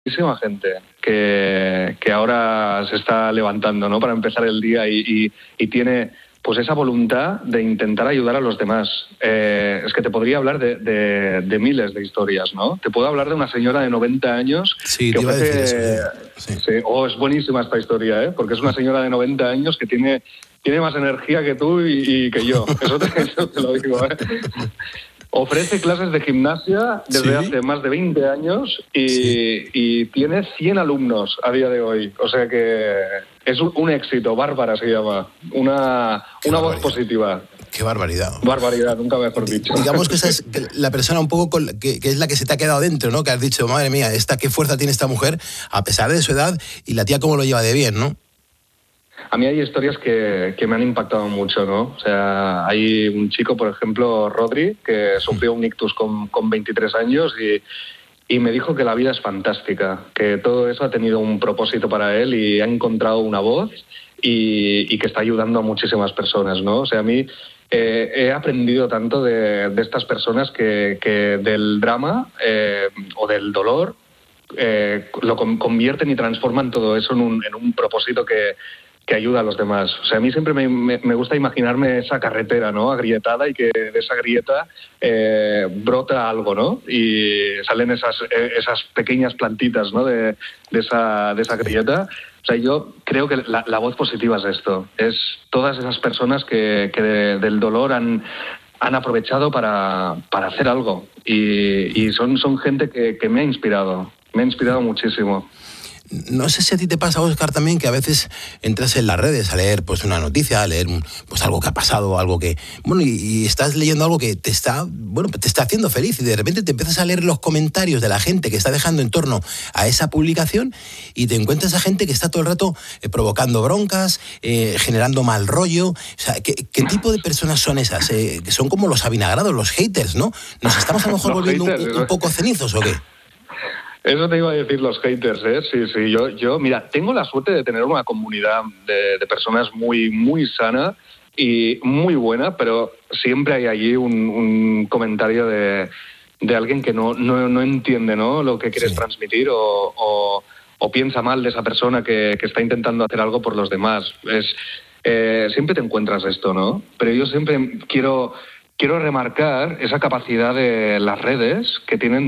muchísima gente que ahora se está levantando, ¿no? Para empezar el día y tiene pues esa voluntad de intentar ayudar a los demás. Es que te podría hablar de miles de historias, ¿no? Te puedo hablar de una señora de 90 años sí, que te iba ofrece... a decir eso, sí. Es buenísima esta historia, ¿eh? Porque es una señora de 90 años que tiene más energía que tú y que yo. Eso te lo digo, ¿eh? Ofrece clases de gimnasia desde hace más de 20 años y tiene 100 alumnos a día de hoy. O sea que es un éxito. Bárbara se llama. Una voz positiva. Qué barbaridad. Barbaridad, nunca mejor dicho. Digamos que esa es la persona un poco que es la que se te ha quedado dentro, ¿no? Que has dicho, madre mía, qué fuerza tiene esta mujer, a pesar de su edad, y la tía cómo lo lleva de bien, ¿no? A mí hay historias que me han impactado mucho, ¿no? O sea, hay un chico, por ejemplo, Rodri, que sufrió un ictus con 23 años y me dijo que la vida es fantástica, que todo eso ha tenido un propósito para él y ha encontrado una voz y que está ayudando a muchísimas personas, ¿no? O sea, a mí he aprendido tanto de estas personas que del drama o del dolor lo convierten y transforman todo eso en un propósito que ayuda a los demás. O sea, a mí siempre me gusta imaginarme esa carretera, ¿no? Agrietada y que de esa grieta brota algo, ¿no? Y salen esas pequeñas plantitas, ¿no? De esa grieta. O sea, yo creo que la voz positiva es esto. Es todas esas personas que del dolor han aprovechado para hacer algo. Y son gente que me ha inspirado. Me ha inspirado muchísimo. No sé si a ti te pasa, Óscar, también, que a veces entras en las redes a leer pues una noticia, a leer pues algo que ha pasado, algo que... Bueno, y estás leyendo algo que te está haciendo feliz y de repente te empiezas a leer los comentarios de la gente que está dejando en torno a esa publicación y te encuentras a gente que está todo el rato provocando broncas, generando mal rollo. O sea, ¿qué tipo de personas son esas? Que son como los avinagrados, los haters, ¿no? ¿Nos estamos a lo mejor volviendo un poco cenizos o qué? Eso te iba a decir los haters, ¿eh? Sí. Yo, mira, tengo la suerte de tener una comunidad de personas muy, muy sana y muy buena, pero siempre hay allí un comentario de alguien que no entiende, ¿no? Lo que quieres transmitir o piensa mal de esa persona que está intentando hacer algo por los demás. Siempre te encuentras esto, ¿no? Pero yo siempre quiero remarcar esa capacidad de las redes que tienen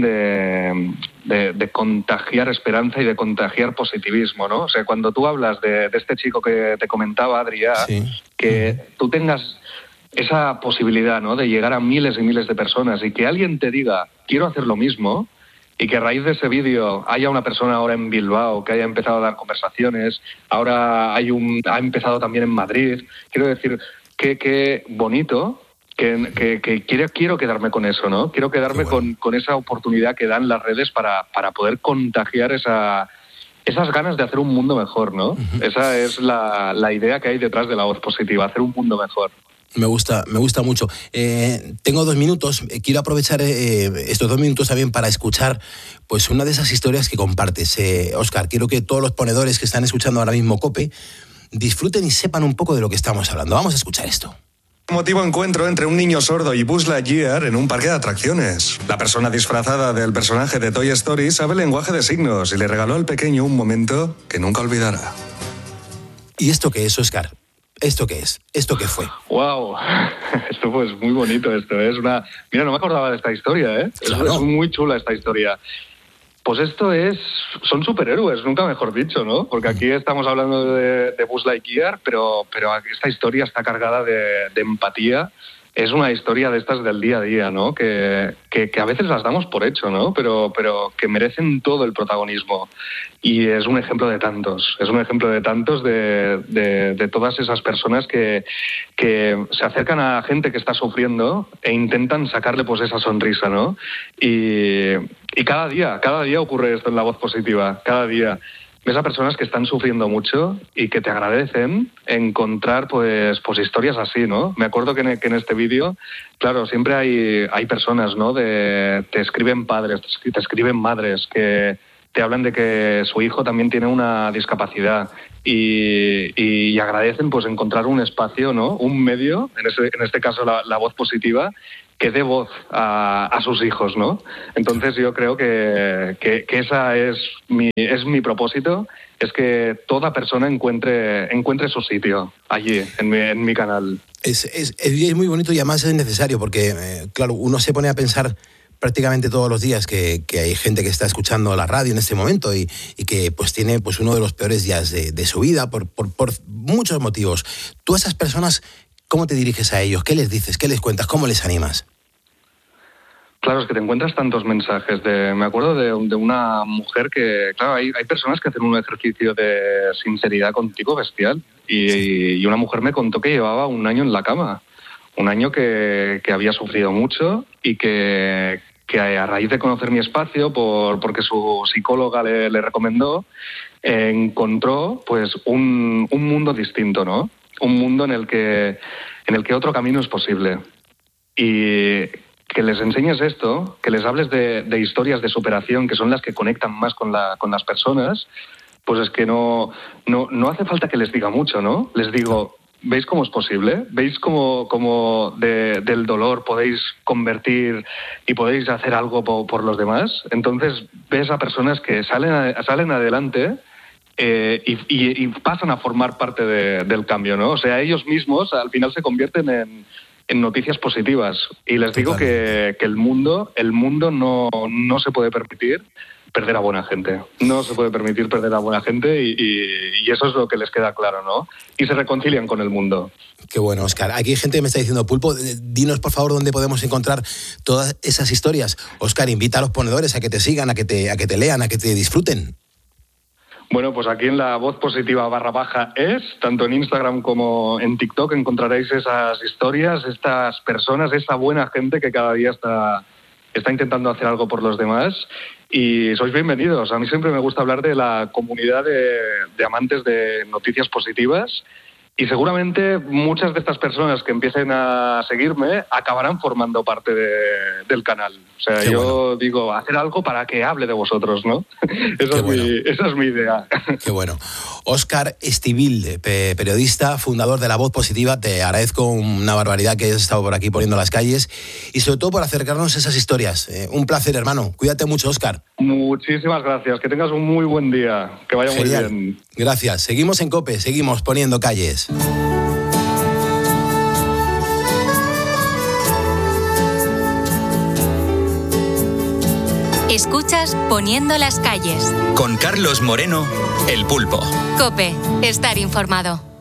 de contagiar esperanza y de contagiar positivismo, ¿no? O sea, cuando tú hablas de este chico que te comentaba, Adrià, que tú tengas esa posibilidad, ¿no? De llegar a miles y miles de personas y que alguien te diga, quiero hacer lo mismo, y que a raíz de ese vídeo haya una persona ahora en Bilbao que haya empezado a dar conversaciones, ahora ha empezado también en Madrid. Quiero decir, qué bonito... Que quiero quedarme con eso, ¿no? Quiero quedarme con esa oportunidad que dan las redes para poder contagiar esas ganas de hacer un mundo mejor, ¿no? Esa es la idea que hay detrás de la voz positiva, hacer un mundo mejor. Me gusta mucho. Tengo 2 minutos. Quiero aprovechar estos 2 minutos también para escuchar pues una de esas historias que compartes. Óscar, quiero que todos los ponedores que están escuchando ahora mismo COPE disfruten y sepan un poco de lo que estamos hablando. Vamos a escuchar esto. Emotivo encuentro entre un niño sordo y Buzz Lightyear en un parque de atracciones. La persona disfrazada del personaje de Toy Story sabe lenguaje de signos y le regaló al pequeño un momento que nunca olvidará. ¿Y esto qué es, Óscar? ¿Esto qué es? ¿Esto qué fue? ¡Wow! Esto pues muy bonito esto. Mira, no me acordaba de esta historia, ¿eh? Claro. Es muy chula esta historia. Pues son superhéroes, nunca mejor dicho, ¿no? Porque aquí estamos hablando de Buzz Lightyear, pero esta historia está cargada de empatía. Es una historia de estas del día a día, ¿no? Que a veces las damos por hecho, ¿no? Pero que merecen todo el protagonismo. Y es un ejemplo de tantos. Es un ejemplo de tantos de todas esas personas que se acercan a gente que está sufriendo e intentan sacarle pues esa sonrisa, ¿no? Y cada día ocurre esto en la voz positiva. Cada día ves a personas que están sufriendo mucho y que te agradecen encontrar pues historias así, ¿no? Me acuerdo que en este vídeo, claro, siempre hay personas, ¿no? Te escriben padres, te escriben madres que te hablan de que su hijo también tiene una discapacidad y agradecen pues encontrar un espacio, ¿no? Un medio, en este caso la voz positiva, dé voz a sus hijos, ¿no? Entonces yo creo que esa es mi propósito, es que toda persona encuentre su sitio allí, en mi canal. Es muy bonito y además es necesario porque, claro, uno se pone a pensar prácticamente todos los días que hay gente que está escuchando la radio en este momento y que pues tiene pues uno de los peores días de su vida por muchos motivos. Tú a esas personas, ¿cómo te diriges a ellos? ¿Qué les dices? ¿Qué les cuentas? ¿Cómo les animas? Claro, es que te encuentras tantos mensajes. Me acuerdo de una mujer que, claro, hay personas que hacen un ejercicio de sinceridad contigo bestial y una mujer me contó que llevaba 1 año en la cama. 1 año que había sufrido mucho y que a raíz de conocer mi espacio, porque su psicóloga le recomendó, encontró pues un mundo distinto, ¿no? Un mundo en el que otro camino es posible. Y que les enseñes esto, que les hables de historias de superación, que son las que conectan más con las personas, pues es que no hace falta que les diga mucho, ¿no? Les digo, ¿veis cómo es posible? ¿Veis cómo del dolor podéis convertir y podéis hacer algo por los demás? Entonces ves a personas que salen adelante y pasan a formar parte del cambio, ¿no? O sea, ellos mismos al final se convierten en noticias positivas. Y les digo que el mundo no se puede permitir perder a buena gente. No se puede permitir perder a buena gente y eso es lo que les queda claro, ¿no? Y se reconcilian con el mundo. Qué bueno, Óscar. Aquí hay gente que me está diciendo, Pulpo, dinos por favor dónde podemos encontrar todas esas historias. Óscar, invita a los ponedores a que te sigan, a que te lean, a que te disfruten. Bueno, pues aquí en La Voz Positiva /es, tanto en Instagram como en TikTok encontraréis esas historias, estas personas, esa buena gente que cada día está intentando hacer algo por los demás. Y sois bienvenidos. A mí siempre me gusta hablar de la comunidad de amantes de noticias positivas y seguramente muchas de estas personas que empiecen a seguirme acabarán formando parte del canal. O sea, yo digo, hacer algo para que hable de vosotros, ¿no? Esa es mi idea. Qué bueno. Óscar Estivilde, periodista, fundador de La Voz Positiva, te agradezco una barbaridad que hayas estado por aquí poniendo las calles y sobre todo por acercarnos a esas historias. Un placer, hermano. Cuídate mucho, Óscar. Muchísimas gracias. Que tengas un muy buen día. Que vaya Genial. Muy bien. Gracias. Seguimos en COPE, seguimos poniendo calles. Escuchas Poniendo las calles. Con Carlos Moreno, El Pulpo. COPE, estar informado.